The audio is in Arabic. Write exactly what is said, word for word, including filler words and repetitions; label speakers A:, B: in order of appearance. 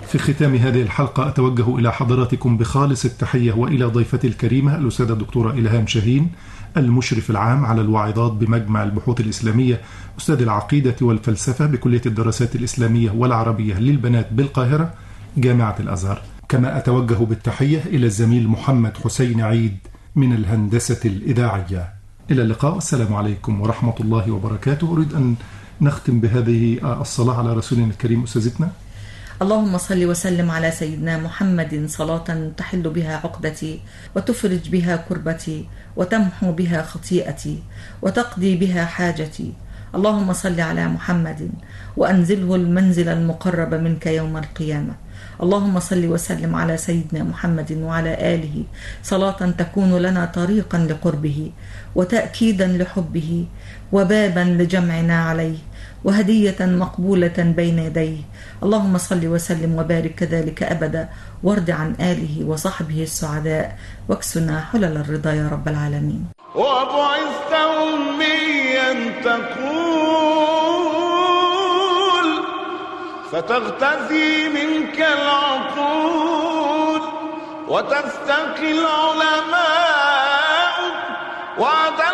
A: في ختام هذه الحلقة أتوجه إلى حضراتكم بخالص التحية وإلى ضيفتي الكريمة الأستاذة الدكتورة إلهام شاهين، المشرف العام على الواعظات بمجمع البحوث الإسلامية، أستاذ العقيدة والفلسفة بكلية الدراسات الإسلامية والعربية للبنات بالقاهرة جامعة الأزهر. كما أتوجه بالتحية إلى الزميل محمد حسين عيد من الهندسة الإذاعية. إلى اللقاء، والسلام عليكم ورحمة الله وبركاته. أريد أن نختم بهذه الصلاة على رسولنا الكريم أستاذتنا.
B: اللهم صل وسلم على سيدنا محمد صلاة تحل بها عقدتي وتفرج بها كربتي وتمحو بها خطيئتي وتقضي بها حاجتي. اللهم صل على محمد وأنزله المنزل المقرب منك يوم القيامة. اللهم صل وسلم على سيدنا محمد وعلى آله صلاة تكون لنا طريقا لقربه وتأكيدا لحبه وبابا لجمعنا عليه وهدية مقبولة بين يديه. اللهم صل وسلم وبارك كذلك أبدا، وارض عن آله وصحبه السعداء، واكسنا حلل الرضا يا رب العالمين.
C: وبعثت أميا تقول فتغتذي منك العقول وتستقي العلماء